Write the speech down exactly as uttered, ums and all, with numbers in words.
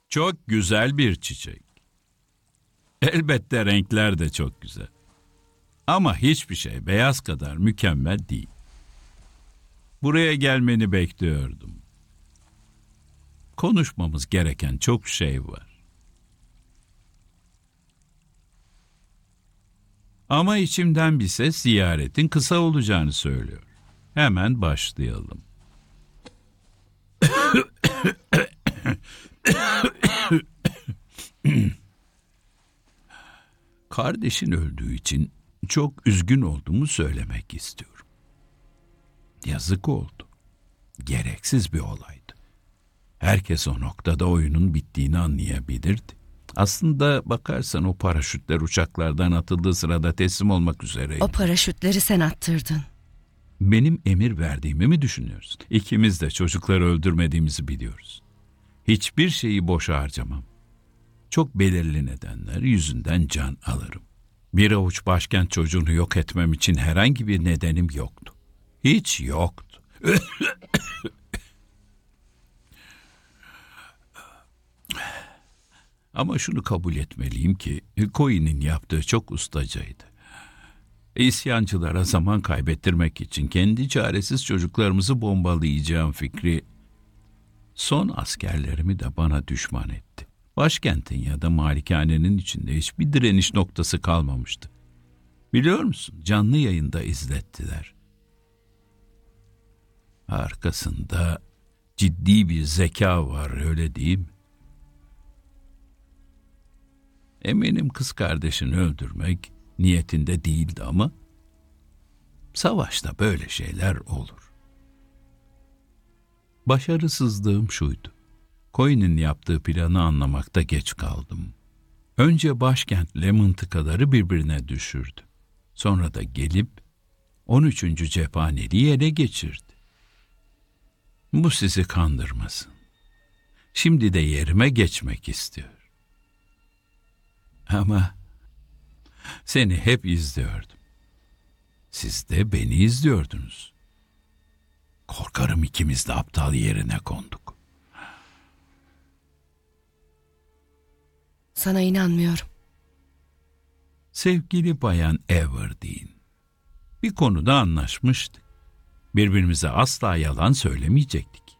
Çok güzel bir çiçek. Elbette renkler de çok güzel. Ama hiçbir şey beyaz kadar mükemmel değil. Buraya gelmeni bekliyordum. Konuşmamız gereken çok şey var. Ama içimden bir ses ziyaretin kısa olacağını söylüyor. Hemen başlayalım. Kardeşin öldüğü için çok üzgün olduğumu söylemek istiyorum. Yazık oldu. Gereksiz bir olaydı. Herkes o noktada oyunun bittiğini anlayabilirdi. Aslında bakarsan o paraşütler uçaklardan atıldığı sırada teslim olmak üzereydi. O paraşütleri sen attırdın. Benim emir verdiğimi mi düşünüyorsun? İkimiz de çocukları öldürmediğimizi biliyoruz. Hiçbir şeyi boşa harcamam. Çok belirli nedenler yüzünden can alırım. Bir avuç başkent çocuğunu yok etmem için herhangi bir nedenim yoktu. Hiç yoktu. Ama şunu kabul etmeliyim ki Cohen'in yaptığı çok ustacaydı. İsyancılara zaman kaybettirmek için kendi çaresiz çocuklarımızı bombalayacağım fikri son askerlerimi de bana düşman etti. Başkentin ya da malikanenin içinde hiçbir direniş noktası kalmamıştı. Biliyor musun? Canlı yayında izlettiler. Arkasında ciddi bir zeka var, öyle değil mi? Eminim kız kardeşini öldürmek niyetinde değildi ama savaşta böyle şeyler olur. Başarısızlığım şuydu. Cohen'in yaptığı planı anlamakta geç kaldım. Önce başkentle mıntıkaları birbirine düşürdü. Sonra da gelip on üçüncü cephaneliği ele geçirdi. Bu sizi kandırmasın. Şimdi de yerime geçmek istiyor. Ama seni hep izliyordum. Siz de beni izliyordunuz. Korkarım ikimiz de aptal yerine konduk. Sana inanmıyorum. Sevgili Bayan Everdeen, bir konuda anlaşmıştık. Birbirimize asla yalan söylemeyecektik.